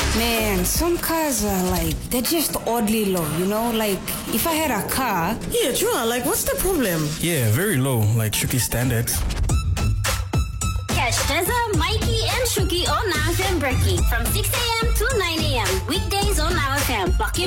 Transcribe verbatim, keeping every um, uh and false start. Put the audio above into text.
Man, some cars are like, they're just oddly low, you know? Like, if I had a car... Yeah, true. Like, what's the problem? Yeah, very low, like Shuki standards. Catch Deza, Mikey, and Shuki on Now F M Breaky from six a.m. to nine a.m. Weekdays on Now F M. Lock in